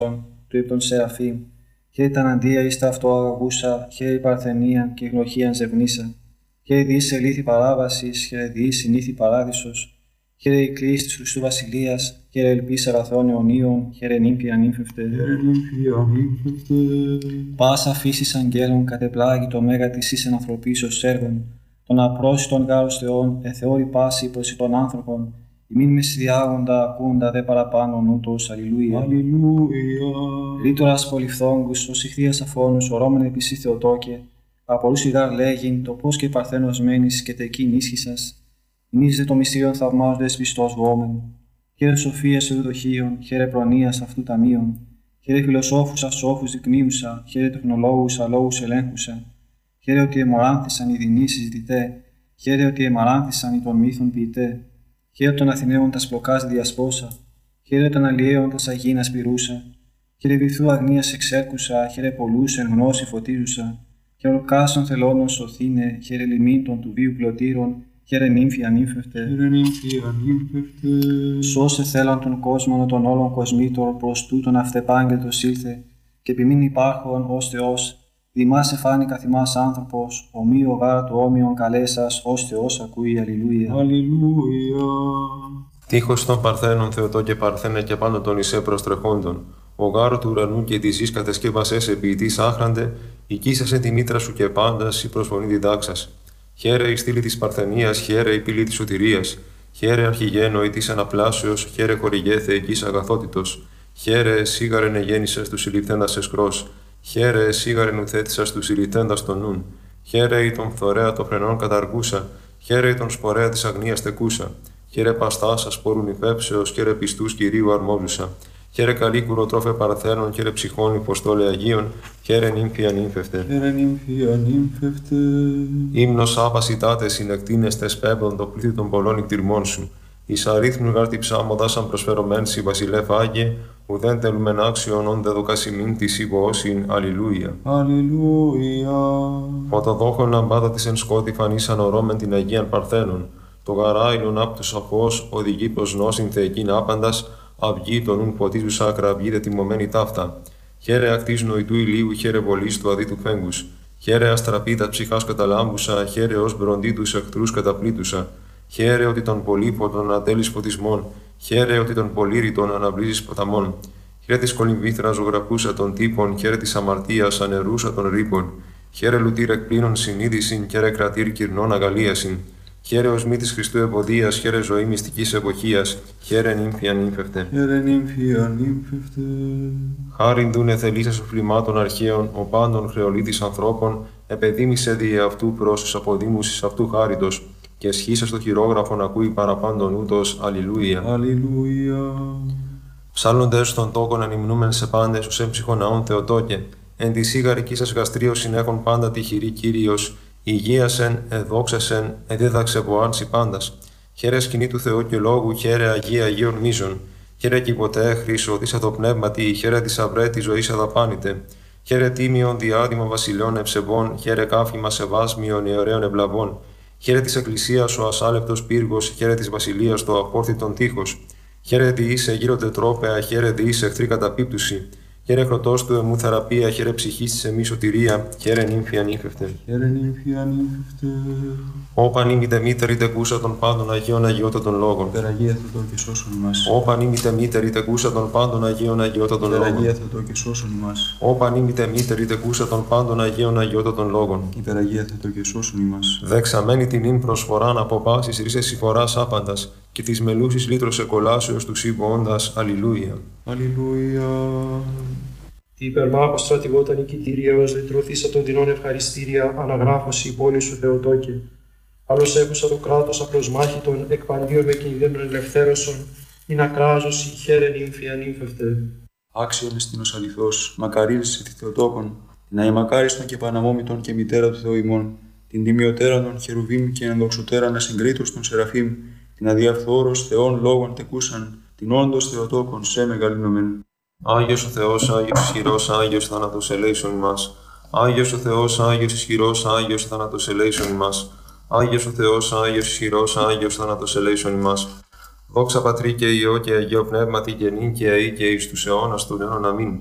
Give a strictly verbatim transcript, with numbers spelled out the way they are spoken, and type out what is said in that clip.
του ύπ των Σεραφείμ, χαίρε τα αναντία εις τα αυτό αγαγούσα, χαίρε η παρθενία και η γνωχία ζευνήσα, χαίρε διείς σε λύθη παράβασης, χαίρε διείς συνήθη παράδεισος, χαίρε η κλίση της Χριστού Βασιλείας, χαίρε ελπίς αγαθών αιωνίων, χαίρε νύμφη ανήμφευτε. Πάσα φύσης αγγέλων κατεπλάγει το μέγα της εις ενανθρωπίσεως έργων, των απρόσιτων γάρος Θεών, εθεώρη πάση προς των άνθρωπων, ημίν μεσδιάγοντα, ακούντα δε παραπάνω νούτος, αλληλούια. Αλληλούια. Ρήτορας πολυφθόγκους, ως ηχθείας αφώνους, ορώμεν επισή Θεοτόκε, απορούς ιδάρ λέγειν, το πώς και παρθένος μένεις και τεκείν ίσχυσας, ημείς δε το μυστήριον θαυμάζοντες πιστός βόμεν. Χαίρε σοφίας ευδοχίων, χαίρε προνοίας αυτού ταμείων, χαίρε φιλοσόφους ασόφους δεικνύουσα, χαίρε τεχνολόγους αλόγους ελέγχουσα, χαίρε ότι εμοράνθησαν οι δεινοί συζητητέ, χαίρε ότι εμαράνθησαν οι των μύθων ποιητέ, χαίρε των Αθηναίων τας πλοκάς διασπόσα, χαίρε των αλλιέων τας αγίνας πυρούσα, χαίρε βυθού αγνίας εξέρκουσα, χαίρε πολλούς εν γνώση φωτίζουσα, χαίρε οκάσων θελώνων σωθήνε, χαίρε λιμήν των του βίου πλωτήρων, χαίρε νύμφη ανήμφευτε. Χαίρε νύμφη ανήμφευτε. Σώσε θέλαν τον κόσμο των όλων κοσμήτων προς τούτον αυτεπάγγελτος ήλθε, και επιμήν υπάρχον ως Θεός, δημάς εφάνει καθημάς άνθρωπος, ομοίο γάρα του όμοιον καλέσας, ως Θεός ακούει, αλληλούια. Αλληλούια. Τείχος των Παρθένων Θεοτόκε Παρθένε και πάνω των Ισέ προστρεχόντων. Ο γάρο του ουρανού και της γης κατεσκεύασες ποιητής άχραντε, οικίσασε τη μήτρα σου και πάντας η προσφωνή διδάξας. Χαίρε η στήλη της Παρθενίας, χαίρε η πύλη της σωτηρίας. Χαίρε αρχηγένο ή της αναπλάσεως, χαίρε χορηγέ θεϊκής αγαθότητος. Χαίρε σίγαρεν εγέννησες του συλληφθέντας εσκρός. Χαίρε σίγαρεν ουθέτησας του συλληφθέντας των νουν. Χαίρε η τον φθορέα των φρενών καταργούσα. Χαίρε η τον σπορέα της αγνίας τεκούσα. Χαίρε παστάσα σπόρουν υφέψεως, χαίρε πιστούς Κυρίου αρμόζουσα. Χαίρε καλή κουροτρόφε Παρθένων, χαίρε ψυχών υποστόλε Αγίων, χαίρε νύμφη ανήμφευτε. Χαίρε νύμφη ανήμφευτε. Ύμνος άπασιτάτε συνεκτίνεστες πέμπτον το πλήθη των πολλών νυχτηρμών σου. Εις αρίθμου γάρτη ψάμοντας αν προσφερωμένσι βασιλεύ Άγιε, ουδέν τελούμεν άξιον όν δεδοκασιμήν της υποώσιν, αλληλούια. Αλληλούια. Φωτοδόχων λαμπάδα της εν σκότη φανίσαν ορώμεν την Αγίαν Παρθένων. Το γαράιλον απ' του σαφώς οδηγεί προς νόσιν θεεκήν άπαντας, αυγή των ουν ποτίζουσα ακραυγή τιμωμένη ταύτα. Χαίρε ακτής νοητού ηλίου, χαίρε βολής του αδίτου φέγγους. Χαίρε αστραπίτα ψυχάς καταλάμπουσα, χαίρε ως μπροντί τους εχθρούς καταπλήτουσα. Χαίρε ότι τον πολύποτον ατέλεις φωτισμών, χαίρε ότι τον πολύρητον αναβλύζεις ποταμών. Χαίρε της κολυμβήθρας ζωγραφούσα των τύπων, χαίρε της αμαρτίας ανερούσα των ρήπων. Χαίρε λουτήρ εκπλήνων συνείδησιν, χαίρε κρατήρ κυρνών αγαλίασιν. Χαίρε ως μύτης Χριστού ευωδίας, χαίρε ζωή μυστικής εποχίας, χαίρε νύμφη ανήμφευτε. Χαίρε νύμφη ανήμφευτε. Χάριν δούνε θελήσας οφλημάτων αρχαίων, ο πάντων χρεολίτης ανθρώπων, επεδίμησε δι' αυτού προς αποδήμουσης αυτού χάριτος, και σχίσα στο χειρόγραφον ακούει παραπάντων ούτως, αλληλούια. Αλληλούια. Ψάλλοντες στον τόκον ανυμνούμεν σε πάντες, ως έμψυχον ναόν Θεοτόκε, εν τη σίγαρική σας γαστρίως συνέχον πάντα τυχηρή Κύριος, υγείασεν, εδόξασεν, εδίδαξε βοάνσι πάντας. Χαίρε σκηνή του Θεού και λόγου, χαίρε Αγία Αγίων μίζων. Χαίρε κι ποτέ χρήσο, δίσα το πνεύματι, χαίρε τη αυρέ τη ζωή αδαπάνητε. Χαίρε τίμιον διάδημα βασιλιών ευσεβών, χαίρε κάφημα σεβάσμιον ιερέων ευλαβών. Χαίρε τη Εκκλησία ο ασάλεπτο πύργο, χαίρε τη βασιλεία το απόρθητον τείχο. Χαίρε διήσε γύρω τετρόπαια, χαίρε διήσε εχθρή καταπίπτουση. Χαίρε χρωτός του εμού θεραπεία, χαίρε ψυχής της εμείς σωτηρία, χαίρε νύμφη ανήμφευτε. Χαίρε νύμφη ανήμφευτε. Όπαν ήμητε μήτερη τεκούσα των πάντων Αγίων Αγιώτατων λόγων. Υπεραγία Θεοτό και σώσον ημάς. Όπαν ήμητε μήτερη τεκούσα των πάντων Αγίων Αγιώτατων λόγων. Υπεραγία Θεοτό και σώσον ημάς. Όπαν ήμητε μήτερη τεκούσα των πάντων Αγίων Αγιώτατων λόγων. Υπεραγία Θεοτό και σώσον ημάς. Δεξαμένη την ίν προσφοράν από πάσης ρίσες συμφοράς άπαντας, και της μελούσης λύτρωσε κολάσεως του σύμβοντας, αλληλούια. Αλληλούια. Τι υπερμάχο στρατηγόταν νικητήρια, ως λυτρωθήσα των δεινών ευχαριστήρια, αναγράφωση η πόλη σου Θεοτόκε. Άλλος έχουσα το κράτος απροσμάχητον, εκπαντίον με κινδύνων ελευθέρωσον, ειν ακράζωση, χαίρε νύμφη ανήμφευτε. Άξιον εστίνος αληθώς, μακαρίζεσαι τη Θεοτόκον, την αημακάριστον και παναμόμητον και μητέρα του Θεού ημών, την τιμιωτέραν των χερουβίμ και ενδοξωτέραν ασυγκρίτως των Σεραφείμ, την αδιαφθόρος Θεών λόγων τεκούσαν, την όντως Θεοτόκον σε μεγαλύνομεν. Άγιος ο Θεός, Άγιος ισχυρός, Άγιος θάνατος ελέησον ημάς. Άγιος ο Θεός, Άγιος ισχυρός, Άγιος θάνατος ελέησον ημάς. Άγιος ο Θεός, Άγιος ισχυρός, Άγιος θάνατος ελέησον ημάς. Δόξα Πατρί και Υιό και Αγίο Πνεύματι και νυν και αεί και εις τους αιώνας των αιώνων. Αμήν.